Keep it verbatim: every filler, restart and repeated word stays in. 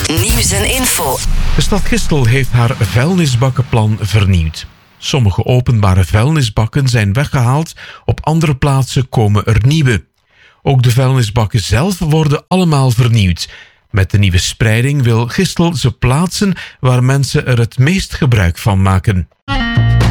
Nieuws en info. De stad Gistel heeft haar vuilnisbakkenplan vernieuwd. Sommige openbare vuilnisbakken zijn weggehaald, op andere plaatsen komen er nieuwe. Ook de vuilnisbakken zelf worden allemaal vernieuwd. Met de nieuwe spreiding wil Gistel ze plaatsen waar mensen er het meest gebruik van maken.